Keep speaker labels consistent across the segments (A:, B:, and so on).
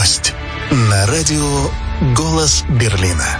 A: Гость на радио «Голос Берлина».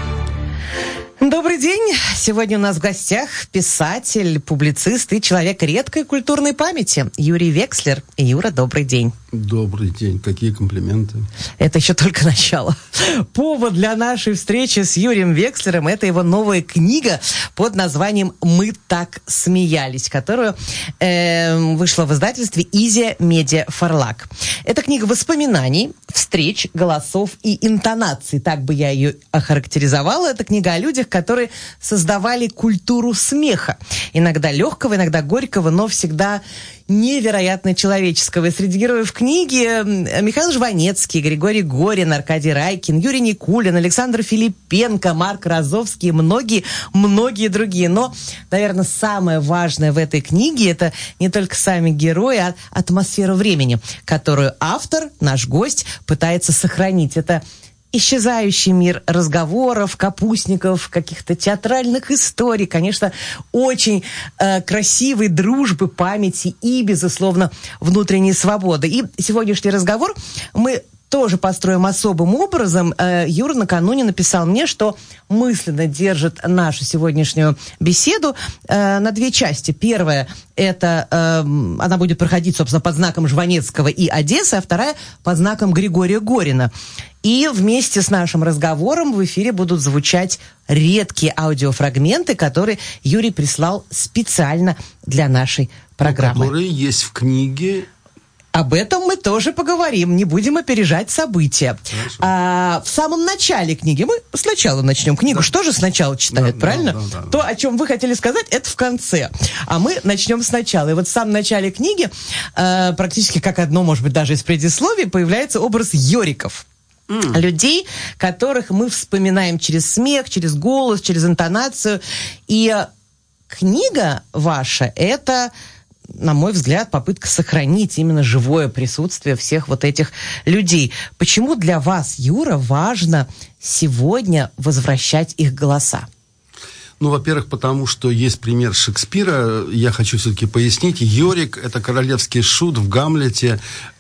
B: Добрый день. Сегодня у нас в гостях писатель, публицист и человек редкой культурной памяти Юрий Векслер. Юра, добрый день.
C: Добрый день. Какие комплименты.
B: Это еще только начало. Повод для нашей встречи с Юрием Векслером – это его новая книга под названием «Мы так смеялись», которую вышла в издательстве «Изя Медиа Фарлак». Это книга воспоминаний, встреч, голосов и интонаций. Так бы я ее охарактеризовала. Это книга о людях, которые создавали культуру смеха. Иногда легкого, иногда горького, но всегда невероятно человеческого. И среди героев книги Михаил Жванецкий, Григорий Горин, Аркадий Райкин, Юрий Никулин, Александр Филипенко, Марк Розовский и многие другие. Но, наверное, самое важное в этой книге – это не только сами герои, а атмосфера времени, которую автор, наш гость, пытается сохранить. Это исчезающий мир разговоров, капустников, каких-то театральных историй, конечно, очень красивой дружбы, памяти и, безусловно, внутренней свободы. И сегодняшний разговор мы тоже построим особым образом. Юра накануне написал мне, что мысленно держит нашу сегодняшнюю беседу на две части. Первая – это она будет проходить, собственно, под знаком Жванецкого и Одессы, а вторая – под знаком Григория Горина. И вместе с нашим разговором в эфире будут звучать редкие аудиофрагменты, которые Юрий прислал специально для нашей программы.
C: Которые есть в книге.
B: Об этом мы тоже поговорим, не будем опережать события. В самом начале книги, мы сначала начнем книгу, да. Что же сначала читают, правильно? Да. То, о чем вы хотели сказать, это в конце. А мы начнем сначала. И вот в самом начале книги, практически как одно, может быть, даже из предисловий, появляется образ Йориков. Людей, которых мы вспоминаем через смех, через голос, через интонацию. И книга ваша – это, на мой взгляд, попытка сохранить именно живое присутствие всех вот этих людей. Почему для вас, Юра, важно сегодня возвращать их голоса?
C: Ну, во-первых, потому что есть пример Шекспира. Я хочу все-таки пояснить. Йорик – это королевский шут в Гамлете.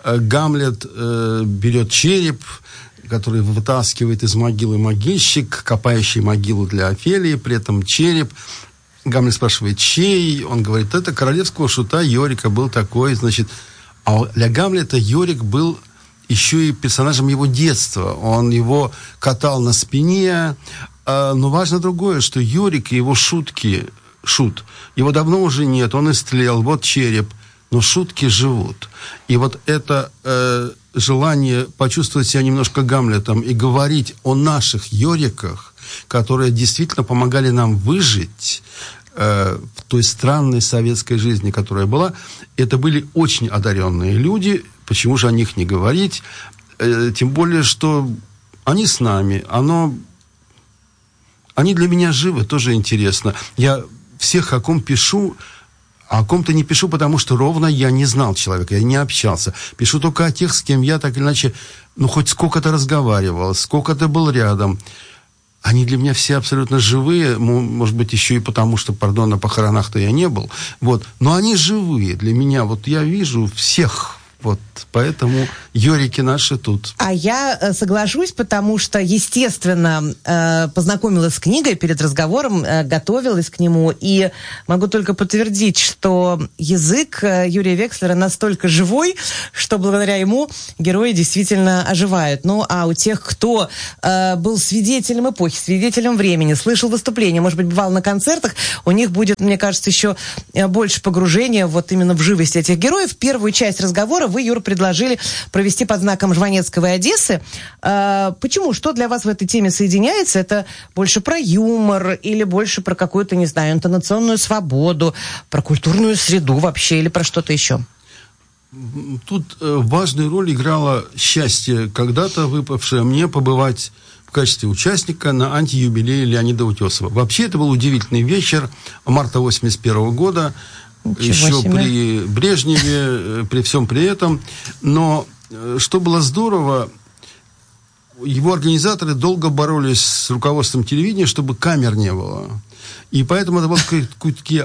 C: Гамлет берет череп, который вытаскивает из могилы могильщик, копающий могилу для Офелии, при этом череп. Гамлет спрашивает, чей? Он говорит, это королевского шута Йорика был такой, значит. А для Гамлета Йорик был еще и персонажем его детства. Он его катал на спине. Но важно другое, что Йорик и его шутки, его давно уже нет, он истлел, вот череп. Но шутки живут. И вот это желание почувствовать себя немножко Гамлетом и говорить о наших Йориках, которые действительно помогали нам выжить в той странной советской жизни, которая была, это были очень одаренные люди. Почему же о них не говорить? Тем более, что они с нами. Они для меня живы, тоже интересно. Я всех, о ком пишу, а о ком-то не пишу, потому что ровно я не знал человека, я не общался. Пишу только о тех, с кем я так или иначе, хоть сколько-то разговаривал, сколько-то был рядом. Они для меня все абсолютно живые, может быть, еще и потому, что, на похоронах-то я не был. Вот. Но они живые для меня. Вот я вижу всех. Вот, поэтому Йорики наши тут.
B: А я соглашусь, потому что, естественно, познакомилась с книгой перед разговором, готовилась к нему, и могу только подтвердить, что язык Юрия Векслера настолько живой, что благодаря ему герои действительно оживают. Ну, а у тех, кто был свидетелем эпохи, свидетелем времени, слышал выступления, может быть, бывал на концертах, у них будет, мне кажется, еще больше погружения вот именно в живость этих героев. Первую часть разговора вы, Юра, предложили провести под знаком Жванецкого и Одессы. Почему? Что для вас в этой теме соединяется? Это больше про юмор или больше про какую-то, не знаю, интонационную свободу, про культурную среду вообще или про что-то еще?
C: Тут важную роль играло счастье, когда-то выпавшее мне побывать в качестве участника на антиюбилее Леонида Утесова. Вообще, это был удивительный вечер марта 1981 года. Еще при Брежневе, при всем при этом. Но что было здорово, его организаторы долго боролись с руководством телевидения, чтобы камер не было. И поэтому это были такие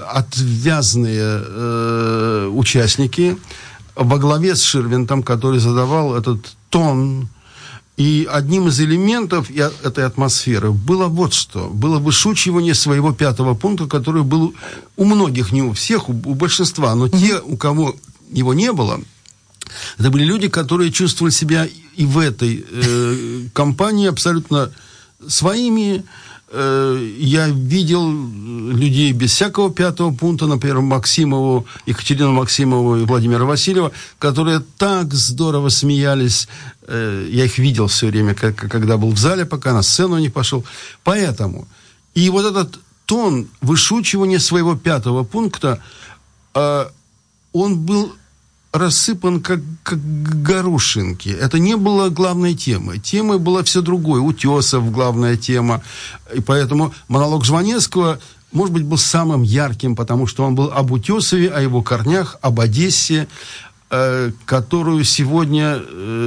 C: отвязные участники во главе с Ширвинтом, который задавал этот тон. И одним из элементов этой атмосферы было вот что. Было вышучивание своего 5-го пункта, который был у многих, не у всех, у большинства. Но те, у кого его не было, это были люди, которые чувствовали себя и в этой компании абсолютно своими. Я видел людей без всякого 5-го пункта, например, Максимову, Екатерину Максимову и Владимира Васильева, которые так здорово смеялись. Я их видел все время, когда был в зале, пока на сцену не пошел. Поэтому и вот этот тон вышучивания своего 5-го пункта, он был рассыпан как горошинки. Это не было главной темой. Темой было все другое. Утесов главная тема. И поэтому монолог Жванецкого, может быть, был самым ярким, потому что он был об Утесове, о его корнях, об Одессе, которая сегодня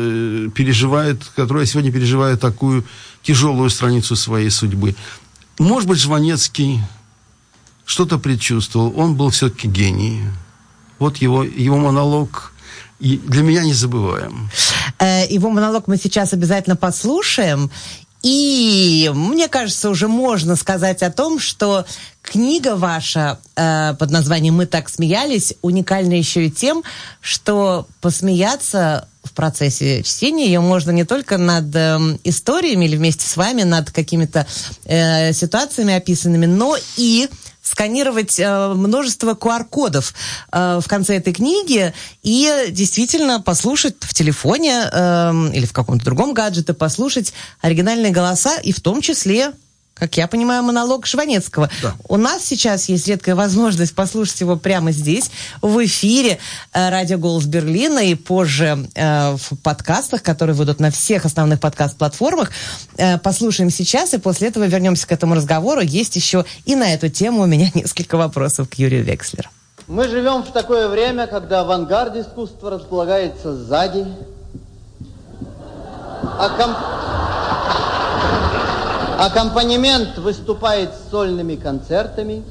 C: переживает такую тяжелую страницу своей судьбы. Может быть, Жванецкий что-то предчувствовал. Он был все-таки гений. Вот его монолог для меня незабываем.
B: Его монолог мы сейчас обязательно послушаем. И, мне кажется, уже можно сказать о том, что книга ваша под названием «Мы так смеялись» уникальна еще и тем, что посмеяться в процессе чтения ее можно не только над историями или вместе с вами над какими-то ситуациями описанными, но и сканировать множество QR-кодов в конце этой книги и действительно послушать в телефоне или в каком-то другом гаджете, послушать оригинальные голоса и в том числе, как я понимаю, монолог Жванецкого. Да. У нас сейчас есть редкая возможность послушать его прямо здесь, в эфире радио «Голос Берлина» и позже в подкастах, которые выйдут на всех основных подкаст-платформах. Послушаем сейчас, и после этого вернемся к этому разговору. Есть еще и на эту тему у меня несколько вопросов к Юрию Векслеру.
D: Мы живем в такое время, когда авангард искусства располагается сзади, аккомпанемент выступает с сольными концертами,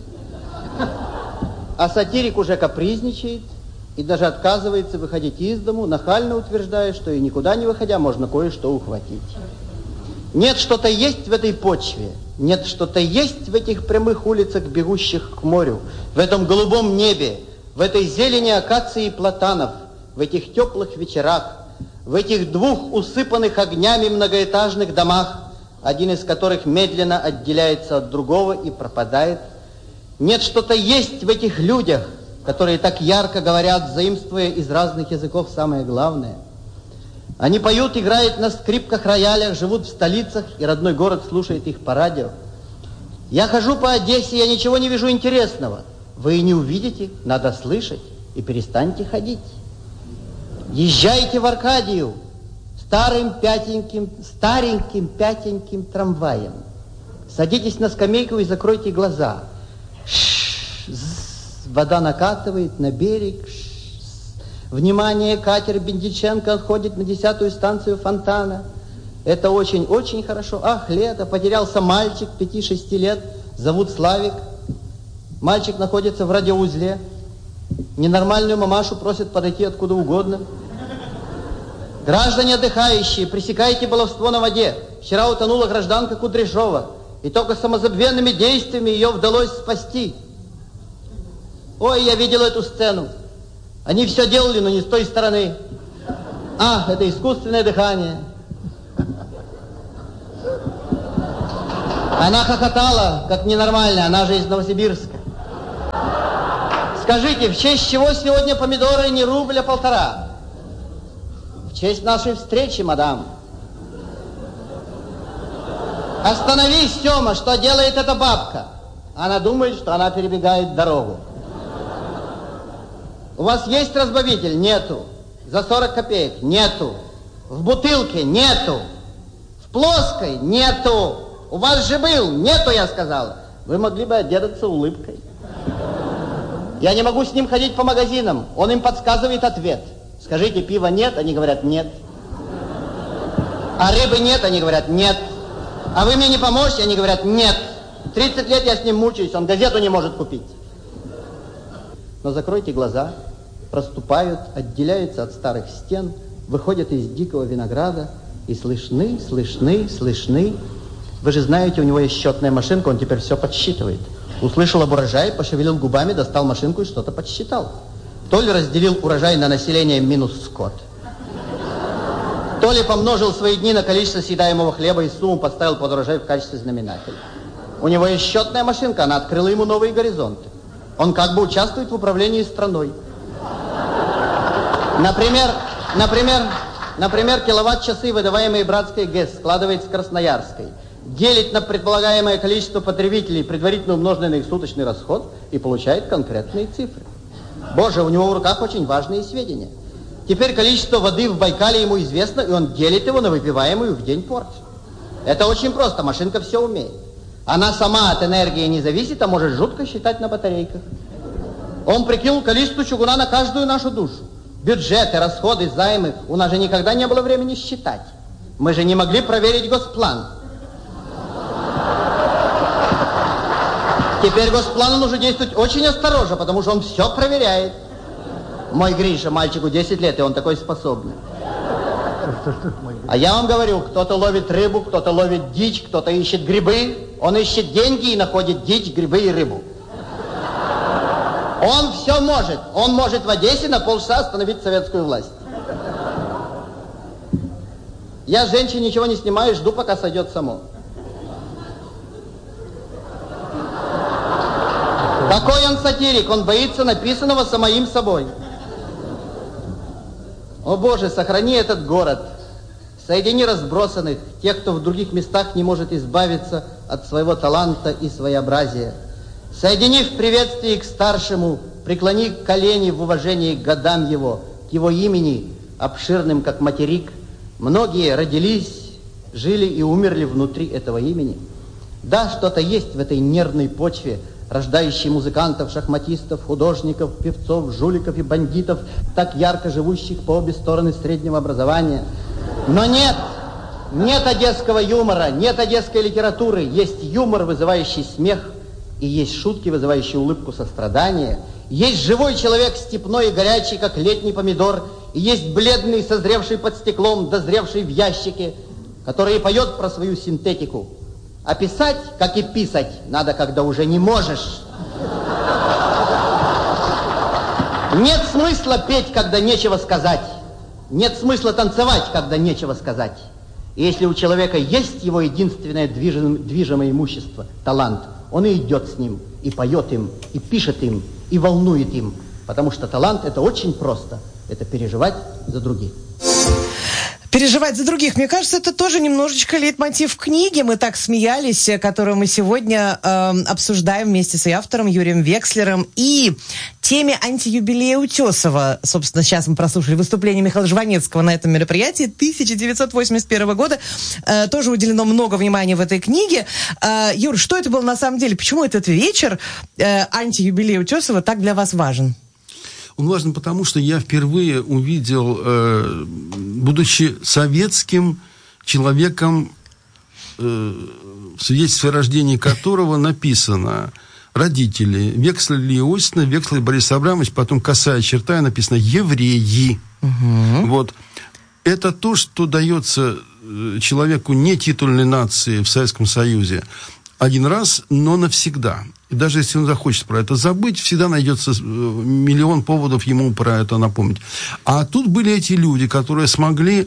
D: а сатирик уже капризничает и даже отказывается выходить из дому, нахально утверждая, что и никуда не выходя можно кое-что ухватить. Нет, что-то есть в этой почве, нет, что-то есть в этих прямых улицах, бегущих к морю, в этом голубом небе, в этой зелени акаций и платанов, в этих теплых вечерах, в этих двух усыпанных огнями многоэтажных домах, один из которых медленно отделяется от другого и пропадает. Нет, что-то есть в этих людях, которые так ярко говорят, заимствуя из разных языков самое главное. Они поют, играют на скрипках, роялях, живут в столицах, и родной город слушает их по радио. Я хожу по Одессе, я ничего не вижу интересного. Вы и не увидите, надо слышать, и перестаньте ходить. Езжайте в Аркадию стареньким трамваем. Садитесь на скамейку и закройте глаза. Вода накатывает на берег. Внимание, катер Бендиченко отходит на 10-ю станцию фонтана. Это очень-очень хорошо. Ах, лето, потерялся мальчик 5-6 лет, зовут Славик. Мальчик находится в радиоузле. Ненормальную мамашу просят подойти откуда угодно. Граждане отдыхающие, пресекайте баловство на воде. Вчера утонула гражданка Кудряшова, и только самозабвенными действиями ее удалось спасти. Ой, я видел эту сцену. Они все делали, но не с той стороны. Ах, это искусственное дыхание. Она хохотала, как ненормально, она же из Новосибирска. Скажите, в честь чего сегодня помидоры не рубль, а 1,5? В честь нашей встречи, мадам. Остановись, Сёма, что делает эта бабка? Она думает, что она перебегает дорогу. У вас есть разбавитель? Нету. За 40 копеек? Нету. В бутылке? Нету. В плоской? Нету. У вас же был? Нету, я сказал. Вы могли бы отделаться улыбкой. Я не могу с ним ходить по магазинам. Он им подсказывает ответ. Скажите, пива нет? Они говорят, нет. А рыбы нет? Они говорят, нет. А вы мне не поможете? Они говорят, нет. 30 лет я с ним мучаюсь, он газету не может купить. Но закройте глаза, проступают, отделяются от старых стен, выходят из дикого винограда, И слышны. Вы же знаете, у него есть счетная машинка, он теперь все подсчитывает. Услышал об урожае, пошевелил губами, достал машинку и что-то подсчитал. То ли разделил урожай на население минус скот, то ли помножил свои дни на количество съедаемого хлеба и сумму подставил под урожай в качестве знаменателя. У него есть счетная машинка, она открыла ему новые горизонты. Он как бы участвует в управлении страной. Например, киловатт-часы, выдаваемые Братской ГЭС, складывает с Красноярской, делит на предполагаемое количество потребителей, предварительно умноженное на их суточный расход, и получает конкретные цифры. Боже, у него в руках очень важные сведения. Теперь количество воды в Байкале ему известно, и он делит его на выпиваемую в день порцию. Это очень просто, машинка все умеет. Она сама от энергии не зависит, а может жутко считать на батарейках. Он прикинул количество чугуна на каждую нашу душу. Бюджеты, расходы, займы. У нас же никогда не было времени считать. Мы же не могли проверить госплан. Теперь госплану нужно действовать очень осторожно, потому что он все проверяет. Мой Гриша, мальчику 10 лет, и он такой способный. А я вам говорю, кто-то ловит рыбу, кто-то ловит дичь, кто-то ищет грибы. Он ищет деньги и находит дичь, грибы и рыбу. Он все может. Он может в Одессе на полчаса остановить советскую власть. Я с женщин ничего не снимаю, жду, пока сойдет само. Какой он сатирик, он боится написанного самим собой. О Боже, сохрани этот город. Соедини разбросанных, тех, кто в других местах не может избавиться от своего таланта и своеобразия. Соедини в приветствии к старшему, преклони колени в уважении к годам его, к его имени, обширным как материк. Многие родились, жили и умерли внутри этого имени. Да, что-то есть в этой нервной почве, рождающей музыкантов, шахматистов, художников, певцов, жуликов и бандитов, так ярко живущих по обе стороны среднего образования. Но нет одесского юмора, нет одесской литературы. Есть юмор, вызывающий смех, и есть шутки, вызывающие улыбку сострадания. Есть живой человек, степной и горячий, как летний помидор, и есть бледный, созревший под стеклом, дозревший в ящике, который поет про свою синтетику. А писать, как и писать, надо, когда уже не можешь. Нет смысла петь, когда нечего сказать. Нет смысла танцевать, когда нечего сказать. И если у человека есть его единственное движимое имущество, талант, он и идет с ним, и поет им, и пишет им, и волнует им. Потому что талант — это очень просто. Это переживать за других.
B: Переживать за других. Мне кажется, это тоже немножечко лейтмотив книги «Мы так смеялись», которую мы сегодня обсуждаем вместе с ее автором Юрием Векслером. И теме антиюбилея Утесова. Собственно, сейчас мы прослушали выступление Михаила Жванецкого на этом мероприятии 1981 года. Тоже уделено много внимания в этой книге. Юр, что это было на самом деле? Почему этот вечер антиюбилея Утесова так для вас важен?
C: Он важен потому, что я впервые увидел, будучи советским человеком, в свидетельстве о рождении которого написано родители Векслер Лилия Иосифовна, Векслер Борис Абрамович, потом косая черта, и написано «евреи». Угу. Вот. Это то, что дается человеку нетитульной нации в Советском Союзе один раз, но навсегда. И даже если он захочет про это забыть, всегда найдется миллион поводов ему про это напомнить. А тут были эти люди, которые смогли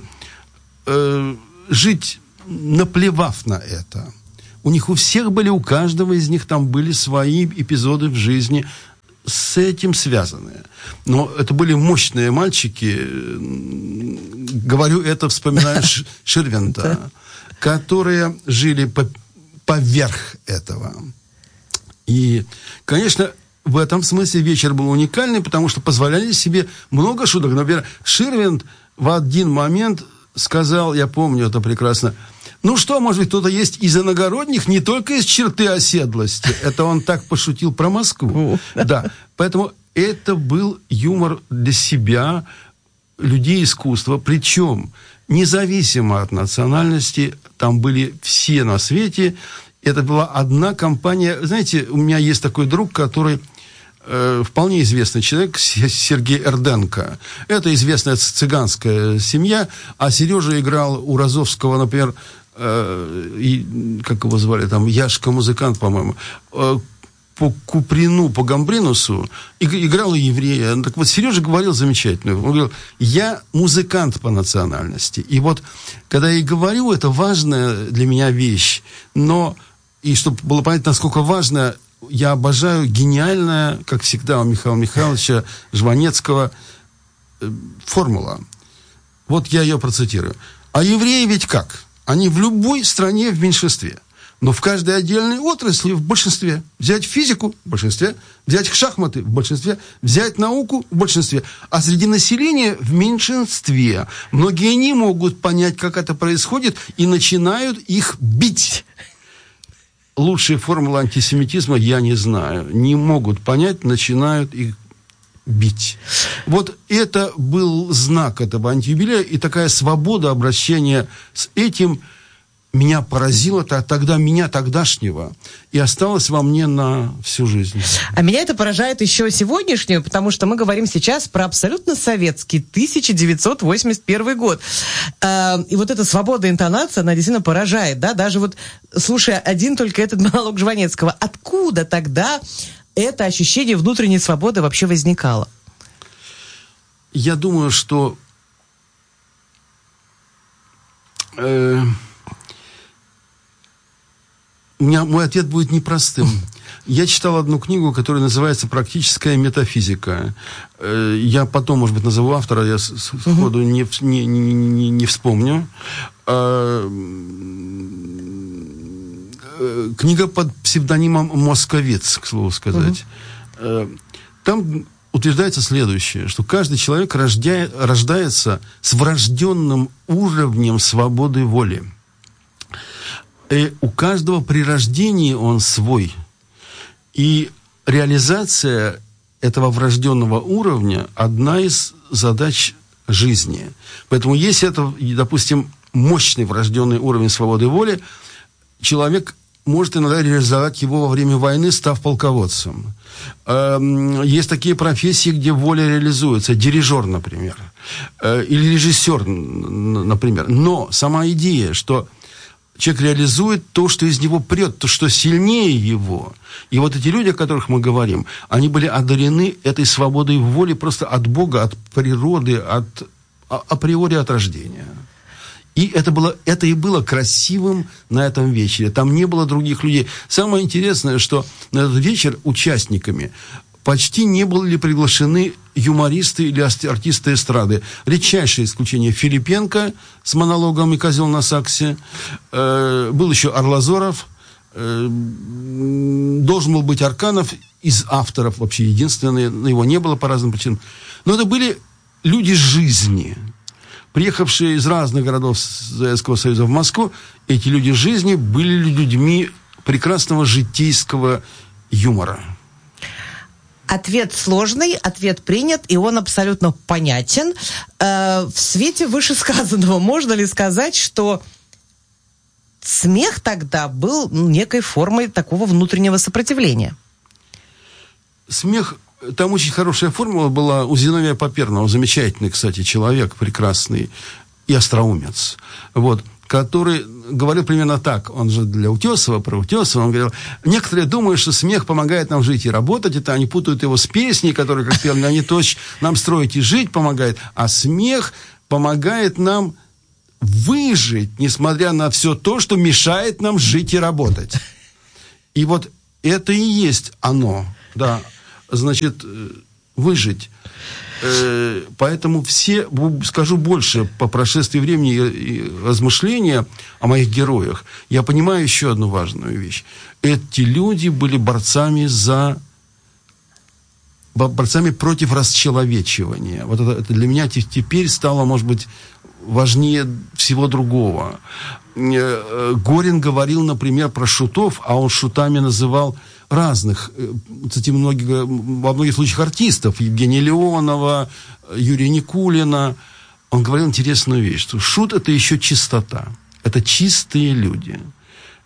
C: жить, наплевав на это. У них у всех были, у каждого из них там были свои эпизоды в жизни с этим связанные. Но это были мощные мальчики. Говорю это, вспоминая Ширвинта, которые жили поверх этого. И, конечно, в этом смысле вечер был уникальный, потому что позволяли себе много шуток. Например, Ширвинд в один момент сказал, я помню это прекрасно, ну что, может быть, кто-то есть из иногородних, не только из черты оседлости. Это он так пошутил про Москву. Да, поэтому это был юмор для себя, людей искусства, причем независимо от национальности, там были все на свете. Это была одна компания. Знаете, у меня есть такой друг, который вполне известный человек, Сергей Эрденко. Это известная цыганская семья, а Сережа играл у Розовского, например, как его звали, там, Яшка музыкант, по-моему, по Куприну, по Гамбринусу, играл и еврея. Так вот, Сережа говорил замечательно. Он говорил, я музыкант по национальности. И вот, когда я говорю, это важная для меня вещь. Но, и чтобы было понятно, насколько важно, я обожаю гениальная, как всегда у Михаила Михайловича Жванецкого, формула. Вот я ее процитирую. А евреи ведь как? Они в любой стране в меньшинстве. Но в каждой отдельной отрасли в большинстве. Взять физику в большинстве, взять шахматы в большинстве, взять науку в большинстве. А среди населения в меньшинстве. Многие не могут понять, как это происходит, и начинают их бить. Лучшие формулы антисемитизма я не знаю. Не могут понять, начинают их бить. Вот это был знак этого антиюбилея, и такая свобода обращения с этим меня поразило тогда, меня тогдашнего, и осталось во мне на всю жизнь.
B: А меня это поражает еще сегодняшнюю, потому что мы говорим сейчас про абсолютно советский 1981 год. И вот эта свобода интонации, она действительно поражает, да, даже вот слушая один только этот монолог Жванецкого. Откуда тогда это ощущение внутренней свободы вообще возникало?
C: Я думаю, что мой ответ будет непростым. Я читал одну книгу, которая называется «Практическая метафизика». Я потом, может быть, назову автора, я сходу не вспомню. Книга под псевдонимом «Московец», к слову сказать. Там утверждается следующее, что каждый человек рождается с врожденным уровнем свободы воли. И у каждого при рождении он свой. И реализация этого врожденного уровня – одна из задач жизни. Поэтому если это, допустим, мощный врожденный уровень свободы воли, человек может иногда реализовать его во время войны, став полководцем. Есть такие профессии, где воля реализуется. Дирижер, например. Или режиссер, например. Но сама идея, что человек реализует то, что из него прет, то, что сильнее его. И вот эти люди, о которых мы говорим, они были одарены этой свободой воли просто от Бога, от природы, априори от рождения. И это и было красивым на этом вечере. Там не было других людей. Самое интересное, что на этот вечер участниками почти не были приглашены юмористы или артисты эстрады. Редчайшее исключение Филипенко с монологом «И козел на саксе». Был еще Арлазоров. Должен был быть Арканов. Из авторов вообще единственный. Но его не было по разным причинам. Но это были люди жизни, приехавшие из разных городов Советского Союза в Москву. Эти люди жизни были людьми прекрасного житейского юмора.
B: Ответ сложный, ответ принят, и он абсолютно понятен. В свете вышесказанного можно ли сказать, что смех тогда был некой формой такого внутреннего сопротивления?
C: Смех, там очень хорошая формула была у Зиновия Поперного, замечательный, кстати, человек, прекрасный и остроумец, вот, который говорил примерно так, он же для Утесова, про Утесова, он говорил, некоторые думают, что смех помогает нам жить и работать, это они путают его с песней, которую, как пел Леонид Ильич, нам строить и жить помогает, а смех помогает нам выжить, несмотря на все то, что мешает нам жить и работать. И вот это и есть оно, да, значит, выжить. Поэтому все, скажу больше, по прошествии времени и размышления о моих героях, я понимаю еще одну важную вещь. Эти люди были борцами против расчеловечивания. Вот это для меня теперь стало, может быть, важнее всего другого. Горин говорил, например, про шутов, а он шутами называл разных, кстати, во многих случаях артистов, Евгения Леонова, Юрия Никулина. Он говорил интересную вещь, что шут – это еще чистота, это чистые люди.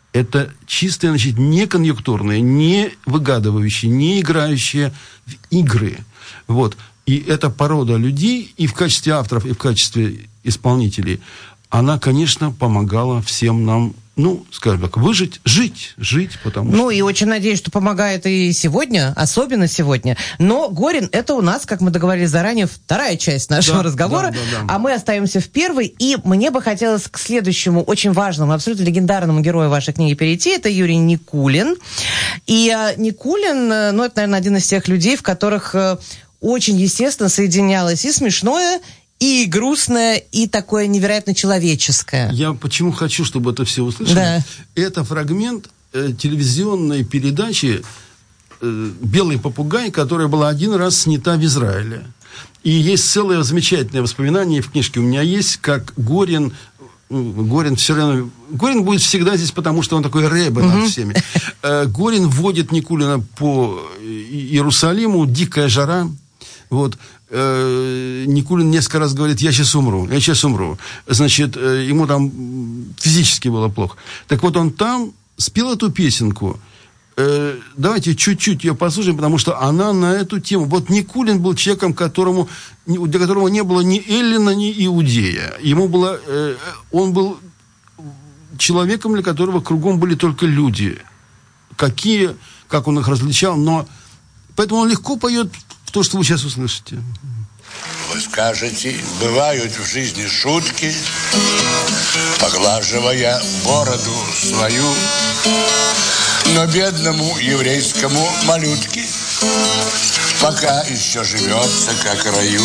C: Это чистое, значит, не конъюнктурное, не выгадывающее, не играющее в игры. Вот. И эта порода людей и в качестве авторов, и в качестве исполнителей, она, конечно, помогала всем нам, ну, скажем так, выжить, жить, потому что...
B: Ну, и очень надеюсь, что помогает и сегодня, особенно сегодня. Но Горин — это у нас, как мы договорились заранее, вторая часть нашего разговора, да. А мы остаемся в первой. И мне бы хотелось к следующему очень важному, абсолютно легендарному герою вашей книги перейти. Это Юрий Никулин. И Никулин, ну, это, наверное, один из тех людей, в которых очень естественно соединялось и смешное, и грустное, и такое невероятно человеческое.
C: Я почему хочу, чтобы это все услышали?
B: Да.
C: Это фрагмент телевизионной передачи «Белый попугай», которая была один раз снята в Израиле. И есть целое замечательное воспоминание в книжке у меня есть, как Горин все равно... Горин будет всегда здесь, потому что он такой рэбе над всеми. Горин вводит Никулина по Иерусалиму, дикая жара. Вот. Никулин несколько раз говорит, я сейчас умру. Значит, ему там физически было плохо. Так вот, он там спел эту песенку. Давайте чуть-чуть ее послушаем, потому что она на эту тему. Вот Никулин был человеком, для которого не было ни эллина, ни иудея. Он был человеком, для которого кругом были только люди. Как он их различал, но поэтому он легко поет то, что вы сейчас услышите.
E: Вы скажете, бывают в жизни шутки, поглаживая бороду свою, но бедному еврейскому малютке пока еще живется как в раю,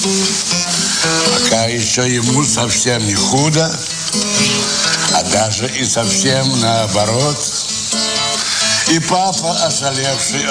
E: пока еще ему совсем не худо, а даже и совсем наоборот. И папа, ошалевший